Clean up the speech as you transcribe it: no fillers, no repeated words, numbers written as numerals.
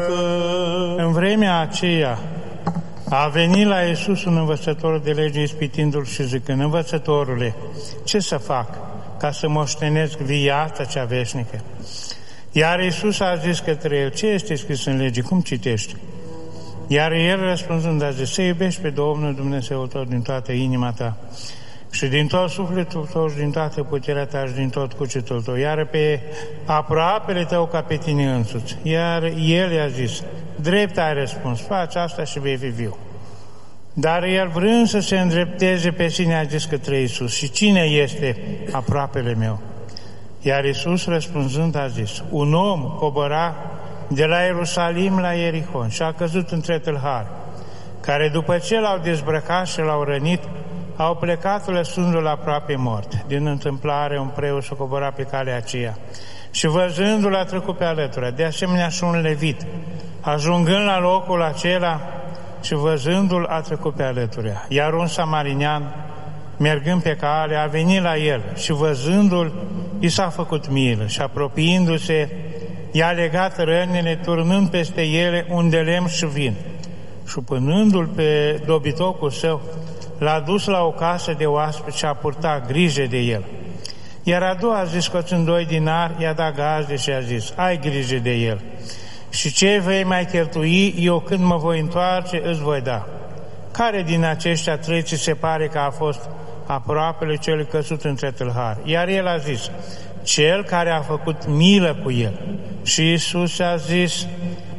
În vremea aceea a venit la Iisus un învățător de lege, ispitindu-l și zicând: Învățătorule, ce să fac ca să moștenesc viața cea veșnică? Iar Iisus a zis către el: ce este scris în lege? Cum citești? Iar el răspunzând a zis: să iubești pe Domnul Dumnezeul tău din toată inima ta și din tot sufletul tău și din toată puterea ta și din tot cugetul tău, iar pe aproapele tău ca pe tine însuți. Iar el i-a zis: drept ai răspuns, faci asta și vei fi viu. Dar el, vrând să se îndrepteze pe sine, a zis către Iisus: și cine este aproapele meu? Iar Iisus răspunzând a zis: un om cobora de la Ierusalim la Ierihon și a căzut între tâlhari, care după ce l-au dezbrăcat și l-au rănit, au plecat lăsându-l aproape mort. Din întâmplare, un preot s-a coborât pe calea aceea și văzându-l a trecut pe alătura. De asemenea și un levit, ajungând la locul acela și văzându-l a trecut pe alătura. Iar un samarinian, mergând pe cale, a venit la el și văzându-l, i s-a făcut milă și apropiindu-se, i-a legat rănile, turnând peste ele un de lemn și vin. Și punându-l pe dobitocul său, l-a dus la o casă de oaspeți și a purtat grijă de el. Iar a doua zi, scoțând 2 dinari, i-a dat gazde și a zis: ai grijă de el. Și ce vei mai cheltui, eu când mă voi întoarce îți voi da. Care din aceștia 3 ți se pare că a fost aproapele celui căzut între tâlhari? Iar el a zis: cel care a făcut milă cu el. Și Iisus a zis: